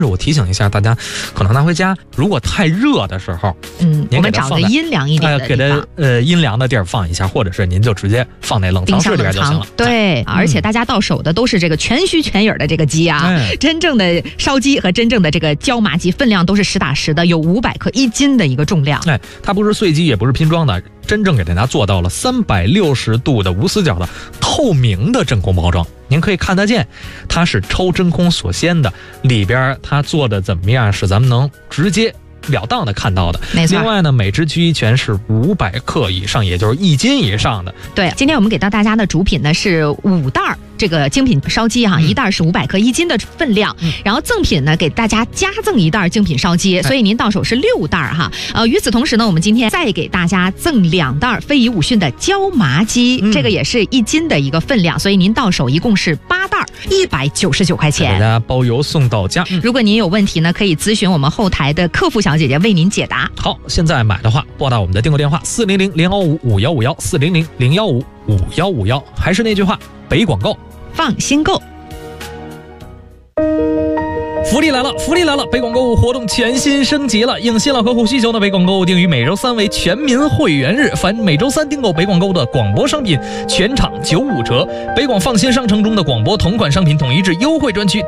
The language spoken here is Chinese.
我提醒一下大家，可能拿回家，如果太热的时候， 我们找个阴凉一点的地方， 给它阴凉的地儿放一下，或者是您就直接放在冷藏室里边就行了。 对，而且大家到手的都是这个全须全影的这个鸡啊，真正的烧鸡和真正的这个椒麻鸡分量都是实打实的，有500克1斤的一个重量。 它不是碎鸡，也不是拼装的，真正给大家做到了360度的无死角的透明的真空包装。您可以看得见，它是抽真空锁鲜的，里边它做的怎么样是咱们能直接了当的看到的。 没错。 另外呢，每只鸡全是500克以上，也就是1斤以上的。 对，今天我们给到大家的主品呢是5袋这个精品烧鸡哈，一袋是500克1斤的分量，然后赠品呢给大家加赠1袋精品烧鸡，所以您到手是6袋哈。与此同时呢，我们今天再给大家赠2袋非遗武训的椒麻鸡，这个也是1斤的一个分量，所以您到手一共是8袋，199块钱， 大家包邮送到家。 如果您有问题呢，可以咨询我们后台的客服小姐姐为您解答。 好，现在买的话，拨打我们的订购电话400-015-5151，400-015-5151，还是那句话，北广购， 放心购。 福利来了，福利来了！北广购物活动全新升级了，应新老客户需求的北广购物定于每周3为全民会员日，凡每周3订购北广购的广播商品，全场95折。北广放心商城中的广播同款商品统一至优惠专区。